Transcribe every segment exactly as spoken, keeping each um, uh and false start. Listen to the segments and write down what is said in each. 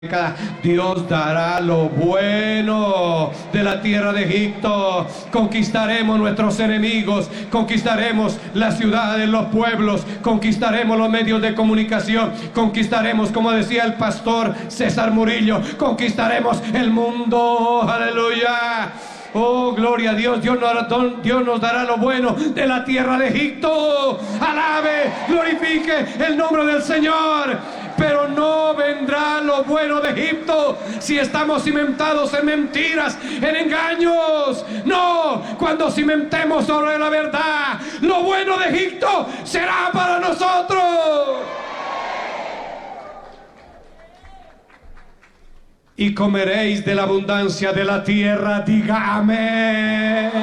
Dios dará lo bueno de la tierra de Egipto. Conquistaremos nuestros enemigos, conquistaremos las ciudades, los pueblos, conquistaremos los medios de comunicación, conquistaremos, como decía el pastor César Murillo, conquistaremos el mundo. Aleluya. Oh, gloria a Dios. Dios nos, Dios nos dará lo bueno de la tierra de Egipto. Alabe, glorifique el nombre del Señor. Pero no vendrá lo bueno de Egipto si estamos cimentados en mentiras, en engaños. No, cuando cimentemos sobre la verdad, lo bueno de Egipto será para nosotros. Y comeréis de la abundancia de la tierra. Diga amén.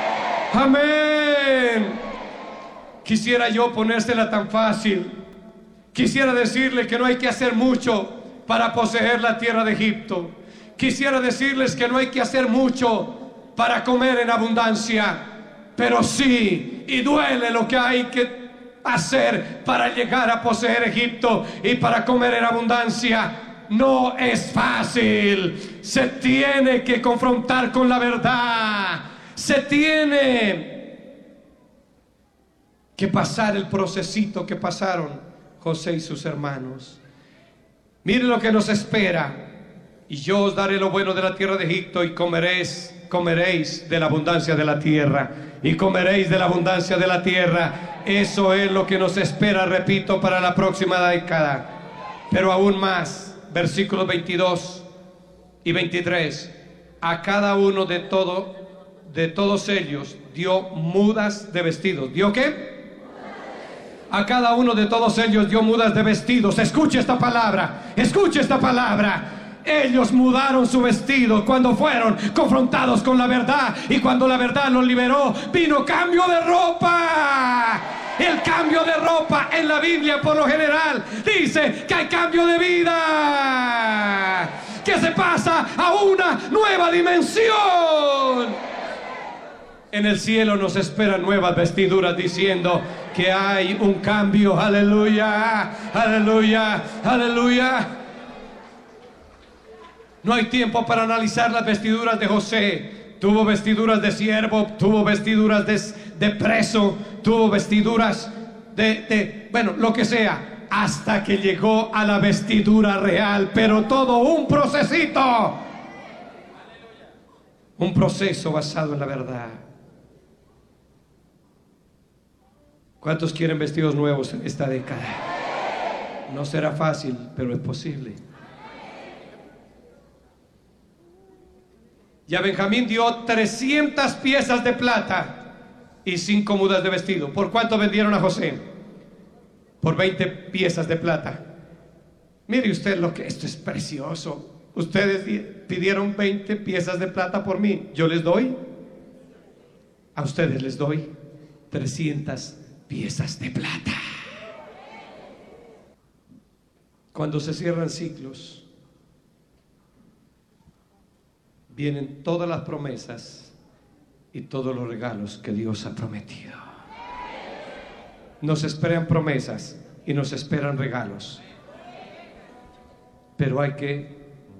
Amén. Quisiera yo ponérsela tan fácil. Quisiera decirle que no hay que hacer mucho para poseer la tierra de Egipto. Quisiera decirles que no hay que hacer mucho para comer en abundancia. Pero sí, y duele lo que hay que hacer para llegar a poseer Egipto y para comer en abundancia. No es fácil. Se tiene que confrontar con la verdad. Se tiene que pasar el procesito que pasaron José y sus hermanos. Miren lo que nos espera. Y yo os daré lo bueno de la tierra de Egipto, y comeréis, comeréis de la abundancia de la tierra. Y comeréis de la abundancia de la tierra. Eso es lo que nos espera, repito, para la próxima década. Pero aún más, versículos veintidós y veintitrés. A cada uno de, todo, de todos ellos dio mudas de vestidos. ¿Dio qué? A cada uno de todos ellos dio mudas de vestidos. Escuche esta palabra, escuche esta palabra. Ellos mudaron su vestido cuando fueron confrontados con la verdad. Y cuando la verdad los liberó, vino cambio de ropa. El cambio de ropa en la Biblia, por lo general, dice que hay cambio de vida, que se pasa a una nueva dimensión. En el cielo nos esperan nuevas vestiduras, diciendo que hay un cambio. Aleluya, aleluya, aleluya. No hay tiempo para analizar las vestiduras de José. Tuvo vestiduras de siervo, tuvo vestiduras de, de preso, tuvo vestiduras de, de, bueno, lo que sea, hasta que llegó a la vestidura real. Pero todo un procesito, un proceso basado en la verdad. ¿Cuántos quieren vestidos nuevos en esta década? No será fácil, pero es posible. Y a Benjamín dio trescientas piezas de plata y cinco mudas de vestido. ¿Por cuánto vendieron a José? Por veinte piezas de plata. Mire usted lo que esto es precioso. Ustedes pidieron veinte piezas de plata por mí. Yo les doy, a ustedes les doy trescientas piezas de plata. Cuando se cierran ciclos, vienen todas las promesas y todos los regalos que Dios ha prometido. Nos esperan promesas y nos esperan regalos, pero hay que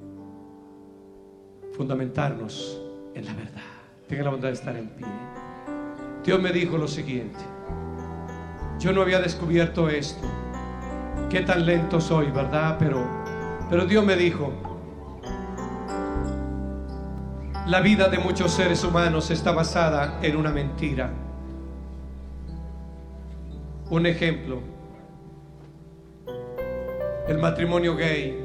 fundamentarnos en la verdad. Tenga la bondad de estar en pie. Dios me dijo lo siguiente: yo no había descubierto esto. Qué tan lento soy, ¿verdad? Pero, pero Dios me dijo: la vida de muchos seres humanos está basada en una mentira. Un ejemplo: el matrimonio gay,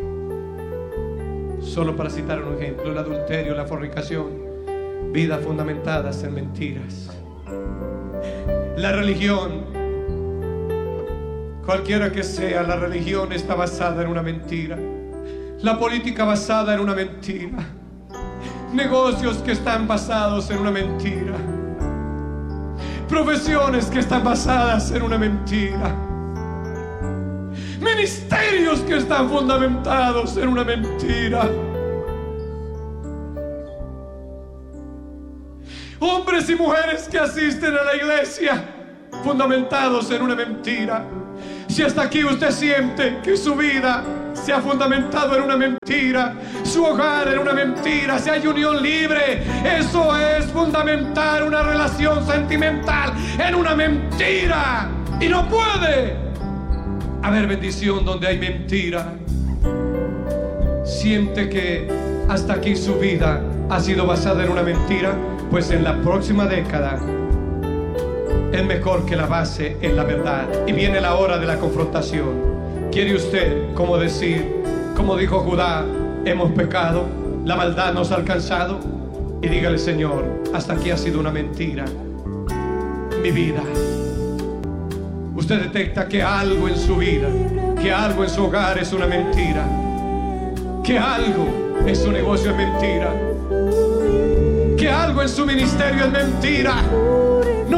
solo para citar un ejemplo, el adulterio, la fornicación, vidas fundamentadas en mentiras. La religión, cualquiera que sea, la religión está basada en una mentira. La política basada en una mentira. Negocios que están basados en una mentira. Profesiones que están basadas en una mentira. Ministerios que están fundamentados en una mentira. Hombres y mujeres que asisten a la iglesia fundamentados en una mentira. Si hasta aquí usted siente que su vida se ha fundamentado en una mentira, su hogar en una mentira, si hay unión libre, eso es fundamentar una relación sentimental en una mentira. Y no puede haber bendición donde hay mentira. Siente que hasta aquí su vida ha sido basada en una mentira, pues en la próxima década es mejor que la base en la verdad. Y viene la hora de la confrontación. ¿Quiere usted, como decir, como dijo Judá, hemos pecado, la maldad nos ha alcanzado? Y dígale: Señor, hasta aquí ha sido una mentira mi vida. Usted detecta que algo en su vida, que algo en su hogar es una mentira, que algo en su negocio es mentira, que algo en su ministerio es mentira.